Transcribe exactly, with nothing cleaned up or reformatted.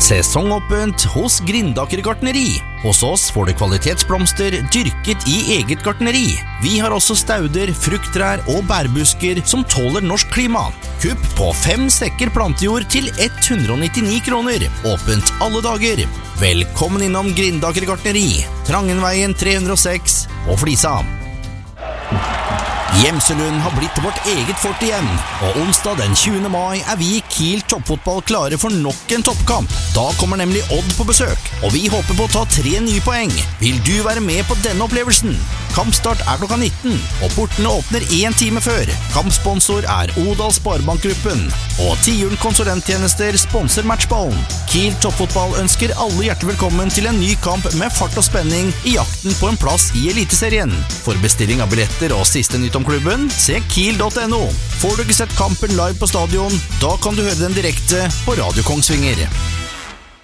Sesongåpent hos Grindaker gartneri. Hos oss får du kvalitetsblomster dyrket i eget gartneri. Vi har også stauder, frukttrær og bærbusker som tåler norsk klima. Kupp på fem sekker plantejord til hundre og nittini kroner. Åpent alle dager. Velkommen innom Grindaker gartneri. Trangenveien tre hundre og seks og Flisa. Gjemselund har blitt vårt eget fort igjen, og onsdag den tjuende mai er vi i Kiel toppfotball klare for nok en toppkamp. Da kommer nemlig Odd på besøk, og vi håper på å ta tre nye poeng. Vil du være med på denne opplevelsen? Kampstart er klokka nitten, og portene åpner en time før. Kampsponsor er Odal Sparebankgruppen, og Tiuren konsulenttjenester sponser matchballen. Kiel toppfotball ønsker alle hjertelig velkommen til en ny kamp med fart og spenning i jakten på en plass i Eliteserien. For bestilling av billetter og siste nytt om klubben, se kiel punktum no. Får du ikke sett kampen live på stadion, da kan du høre den direkte på Radio Kongsvinger.